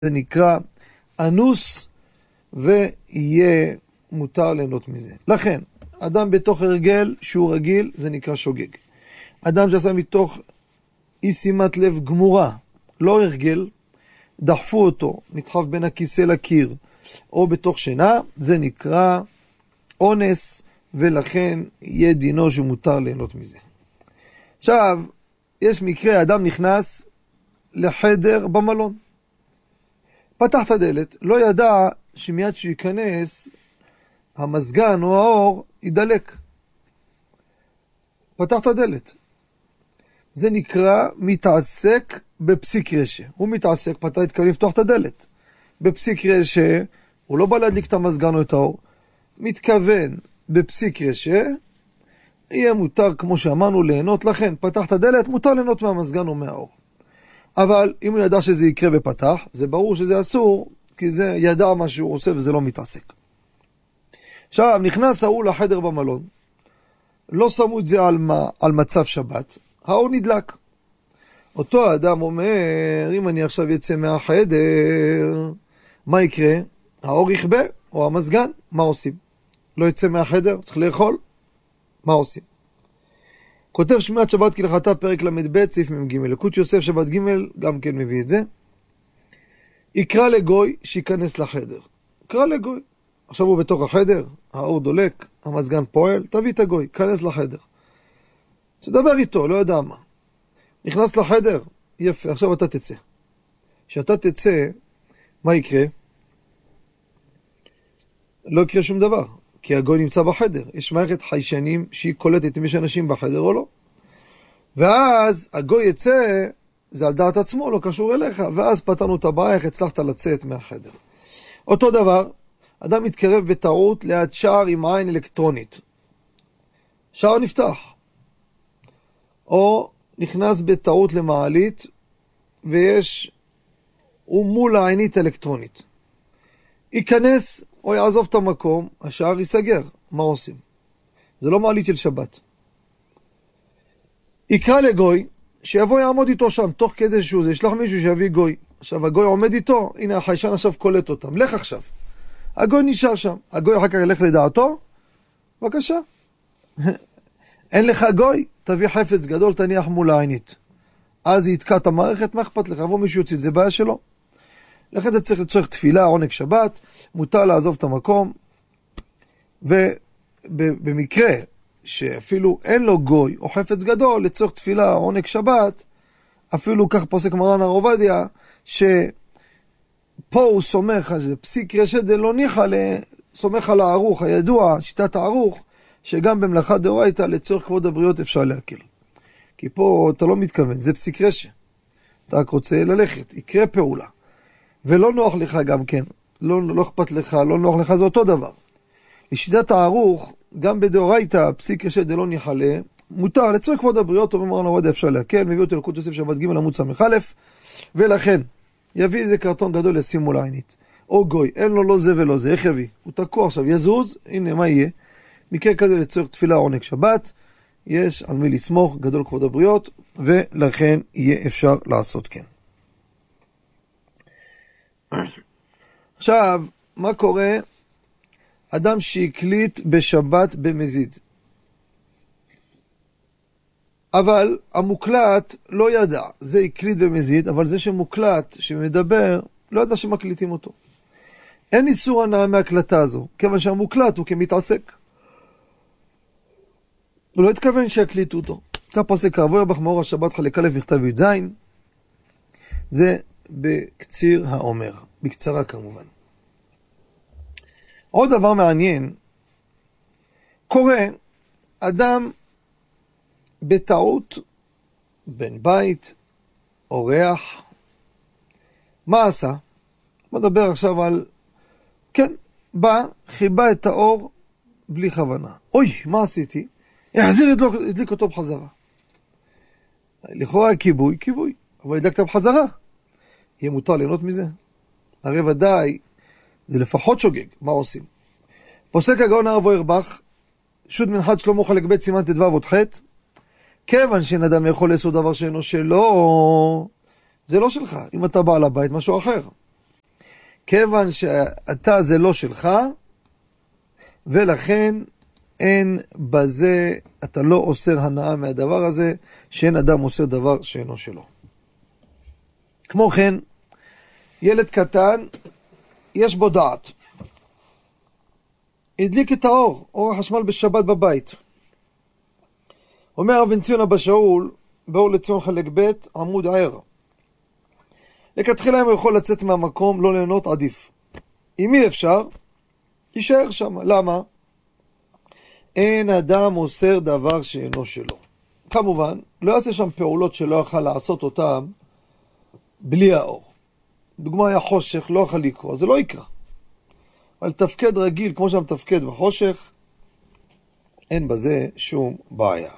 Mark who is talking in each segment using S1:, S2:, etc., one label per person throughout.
S1: זה נקרא אנוס, ויהיה מותר ליהנות מזה. לכן, אדם בתוך הרגל שהוא רגיל, זה נקרא שוגג. אדם שעשה מתוך אי שימת לב גמורה, לא הרגל, דחפו אותו, נדחף בין הכיסא לקיר, או בתוך שינה, זה נקרא אונס, ולכן יהיה דינו שמותר ליהנות מזה. עכשיו, יש מקרה, אדם נכנס לחדר במלון. פתח את הדלת, לא ידע שמיד שהוא ייכנס, המזגן או האור ידלק. פתח את הדלת. זה נקרא מתעסק בפסיק רשע. הוא מתעסק, פתח התכוון לפתוח את הדלת. בפסיק רשע, הוא לא בא להדליק את המזגן או את האור. מתכוון בפסיק רשע, יהיה מותר, כמו שאמרנו, ליהנות. לכן, פתח את הדלת, מותר ליהנות מהמזגן או מהאור. אבל אם הוא ידע שזה יקרה ופתח, זה ברור שזה אסור, כי זה ידע מה שהוא עושה וזה לא מתעסק. עכשיו, נכנס ההוא לחדר במלון, לא שמו את זה על מצב שבת, האור נדלק. אותו האדם אומר, אם אני עכשיו יצא מהחדר, מה יקרה? האור יכבה, או המזגן, מה עושים? לא יצא מהחדר, צריך לאכול, מה עושים? כותב שמיעת שבת כהלכתה פרק ל"ב סעיף מ"ג, לקוט יוסף שבת ג' גם כן מביא את זה. יקרא לגוי שיכנס לחדר. יקרא לגוי. עכשיו הוא בתוך החדר, האור דולק, המזגן פועל, תביא את הגוי, כנס לחדר. תדבר איתו, לא יודע מה. נכנס לחדר, יפה, עכשיו אתה תצא. כשאתה תצא, מה יקרה? לא יקרה שום דבר, כי הגוי נמצא בחדר. יש מערכת חיישנים שהיא קולטת אם יש אנשים בחדר או לא. ואז הגוי יצא, זה על דעת עצמו, לא קשור אליך, ואז פתרנו את הבעיה, איך הצלחת לצאת מהחדר. אותו דבר, אדם מתקרב בטעות ליד שער עם עין אלקטרונית. שער נפתח. או נכנס בטעות למעלית, הוא מול העינית אלקטרונית. ייכנס או יעזוב את המקום, השער ייסגר. מה עושים? זה לא מעלית של שבת. יקרא לגוי, שיבוא יעמוד איתו שם, תוך כדי שהוא זה, ישלח מישהו שיביא גוי. עכשיו הגוי עומד איתו, הנה החיישן עכשיו קולט אותם, לך עכשיו. הגוי נשאר שם, הגוי אחר כך ילך לדעתו, בבקשה. אין לך גוי, תביא חפץ גדול, תניח מול העינית. אז יתקע את המערכת, מה אכפת לך? יבוא מישהו יוציא, זה בעיה שלו. לכן אתה צריך לצורך תפילה, עונג שבת, מותר לעזוב את המקום, ובמקרה שאפילו אין לו גוי או חפץ גדול, לצורך תפילה, עונג שבת, אפילו כך פוסק מרן הר עובדיה, שפה הוא סומך על זה, פסיק רשע דלא ניחא, סומך על הערוך, הידוע, שיטת הערוך, שגם במלאכה דאורייתא לצורך כבוד הבריות אפשר להקל. כי פה אתה לא מתכוון, זה פסיק רשע. אתה רק רוצה ללכת, יקרה פעולה. ולא נוח לך גם כן, לא אכפת לך, לא נוח לך, זה אותו דבר. לשיטת הערוך, גם בדאורייתא, פסיק רשע דלא ניחא מותר, לצורך כבוד הבריות, אומר מרן עובדיה אפשר להקל, מביא אותו לקוט יוסף שבת ג' עמוד ס"א, ולכן, יביא איזה קרטון גדול לשים מול העינית. או גוי, אין לו לא זה ולא זה, איך יביא? הוא תקוע עכשיו, יזוז, הנה מה יהיה? מקרה כזה לצורך תפילה עונג שבת, יש על מי לסמוך, גדול כבוד הבריות, ולכן יהיה אפשר לעשות כן. עכשיו, מה קורה? אדם שהקליט בשבת במזיד. אבל המוקלט לא ידע, זה הקליט במזיד, אבל זה שמוקלט, שמדבר, לא ידע שמקליטים אותו. אין איסור הנאה מהקלטה הזו, כיוון שהמוקלט הוא כמתעסק. הוא לא התכוון שיקליטו אותו. כך פוסק הרב אוירבך מאור השבת חלק א' מכתב י"ז, זה בקציר האומר, בקצרה כמובן. עוד דבר מעניין, קורה אדם בטעות, בן בית, אורח, מה עשה? מדבר עכשיו על, כן, בא, חיבה את האור בלי כוונה. אוי, מה עשיתי? יחזיר הדליק אותו בחזרה. לכאורה כיבוי, אבל הדלקת בחזרה. יהיה מותר ליהנות מזה? הרי ודאי, זה לפחות שוגג, מה עושים? פוסק הגאון הרב אוירבך, שו"ת מנחת שלמה חלק ב' סימן ט"ו עוד ח', כיוון שאין אדם יכול לעשות דבר שאינו שלו, זה לא שלך. אם אתה בעל הבית, משהו אחר. כיוון שאתה זה לא שלך, ולכן אין בזה, אתה לא אוסר הנאה מהדבר הזה, שאין אדם אוסר דבר שאינו שלו. כמו כן, ילד קטן, יש בו דעת. הדליק את האור, אור החשמל בשבת בבית. אומר הרב בן ציון אבא שאול, באור לציון חלק ב' עמוד ער. לכתחילה אם הוא יכול לצאת מהמקום, לא ליהנות עדיף. אם אי אפשר, יישאר שם. למה? אין אדם אוסר דבר שאינו שלו. כמובן, לא יעשה שם פעולות שלא יוכל לעשות אותם בלי האור. דוגמה היה חושך, לא יוכל לקרוא, זה לא יקרא. אבל תפקד רגיל, כמו שם תפקד בחושך, אין בזה שום בעיה.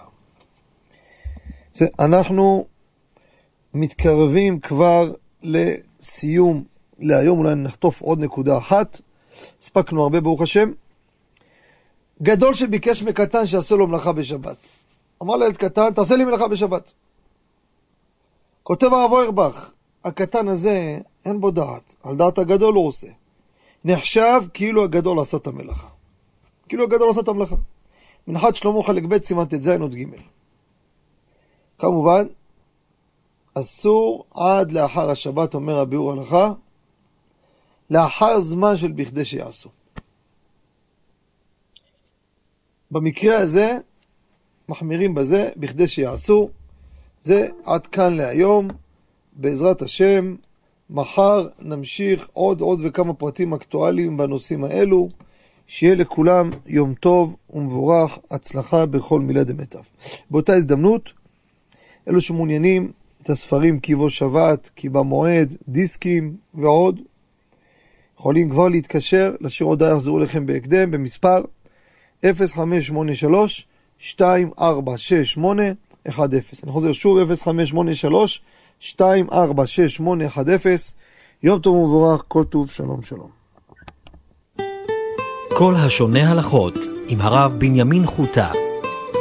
S1: אנחנו מתקרבים כבר לסיום להיום, אולי נחטוף עוד נקודה אחת. הספקנו הרבה ברוך השם. גדול שביקש מקטן שיעשה לו מלאכה בשבת. אמר לילד קטן, תעשה לי מלאכה בשבת. כותב הרב אוירבך, הקטן הזה אין בו דעת, על דעת הגדול הוא עושה. נחשב כאילו הגדול עשה את המלאכה. כאילו הגדול עשה את המלאכה. מנחת שלמה חלק ב' סימן ט"ז עוד ג'. כמובן, אסור עד לאחר השבת, אומר הביאור הלכה, לאחר זמן של בכדי שיעשו. במקרה הזה, מחמירים בזה, בכדי שיעשו. זה עד כאן להיום. בעזרת השם, מחר נמשיך עוד וכמה פרטים אקטואליים בנושאים האלו. שיהיה לכולם יום טוב ומבורך, הצלחה בכל מילה דמיטב. באותה הזדמנות, אלו שמעוניינים את הספרים קיבו שבת, קיבה מועד, דיסקים ועוד, יכולים כבר להתקשר, לשיר הודעה יחזרו לכם בהקדם במספר 0583-2468-10. אני חוזר שוב, 0583-2468-10. יום טוב ומבורך, כל טוב, שלום שלום.
S2: כל השונה הלכות עם הרב בנימין חוטה.